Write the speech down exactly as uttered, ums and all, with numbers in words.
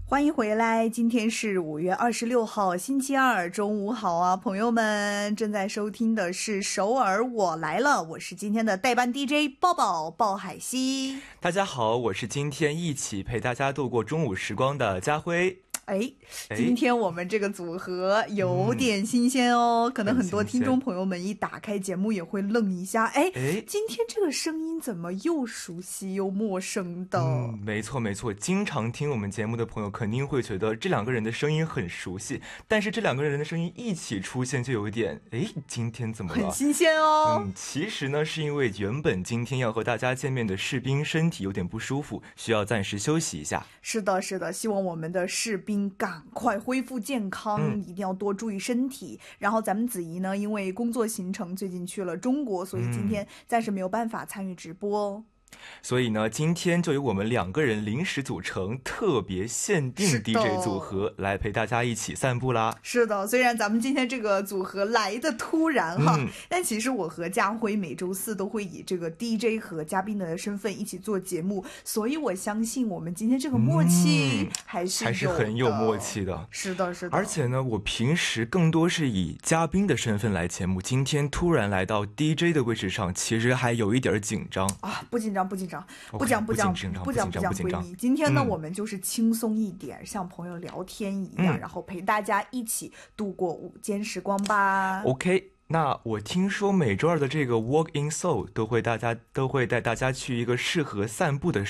欢迎回来，今天是五月二十六号，星期二，中午好啊，朋友们，正在收听的是首尔我来了，我是今天的代班 D J 抱抱鲍海西。 大家好，我是今天一起陪大家度过中午时光的家辉。 哎，今天我们这个组合有点新鲜哦、嗯、可能很多听众朋友们一打开节目也会愣一下，哎，今天这个声音怎么又熟悉又陌生的？ 嗯，没错没错，经常听我们节目的朋友肯定会觉得这两个人的声音很熟悉，但是这两个人的声音一起出现就有一点，哎，今天怎么了？ 很新鲜哦。 嗯，其实呢是因为原本今天要和大家见面的士兵身体有点不舒服，需要暂时休息一下。 是的是的，希望我们的士兵赶快恢复健康、嗯、一定要多注意身体。然后咱们子怡呢，因为工作行程最近去了中国，所以今天暂时没有办法参与直播哦。 所以呢，今天就由我们两个人临时组成特别限定 D J 组合来陪大家一起散步啦。 是的，虽然咱们今天这个组合来的突然哈、嗯，但其实我和家辉每周四都会以这个 D J 和嘉宾的身份一起做节目，所以我相信我们今天这个默契还是、嗯、 还是很有默契的。 是的是的， 而且呢，我平时更多是以嘉宾的身份来节目，今天突然来到 D J 的位置上，其实还有一点紧张啊。不紧张不紧张，不讲不讲不讲不讲闺蜜。今天呢、嗯、我们就是轻松一点，像朋友聊天一样、嗯、然后陪大家一起度过午间时光吧。 OK， 那我听说每周二的这个 Walk in Seoul 都会大家都会带大家去一个适合散步的